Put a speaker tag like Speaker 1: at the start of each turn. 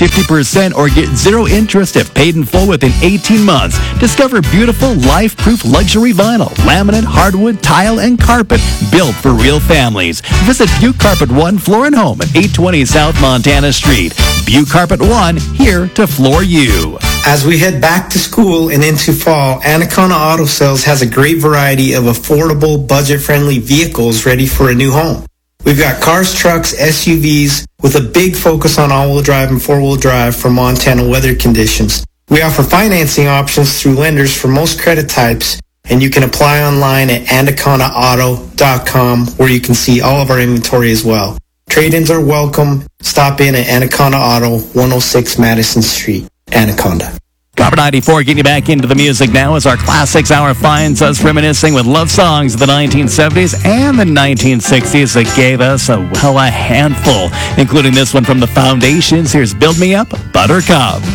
Speaker 1: 50% or get zero interest if paid in full within 18 months. Discover beautiful, life-proof luxury vinyl, laminate, hardwood, tile, and carpet built for real families. Visit Butte Carpet One Floor and Home at 820 South Montana Street. Butte Carpet One, here to floor you.
Speaker 2: As we head back to school and into fall, Anaconda Auto Sales has a great variety of affordable, budget-friendly vehicles ready for a new home. We've got cars, trucks, SUVs with a big focus on all-wheel drive and four-wheel drive for Montana weather conditions. We offer financing options through lenders for most credit types, and you can apply online at anacondaauto.com where you can see all of our inventory as well. Trade-ins are welcome. Stop in at Anaconda Auto, 106 Madison Street, Anaconda.
Speaker 1: Copper 94 getting you back into the music now as our Classics Hour finds us reminiscing with love songs of the 1970s and the 1960s that gave us a handful, including this one from the Foundations. Here's Build Me Up, Buttercup.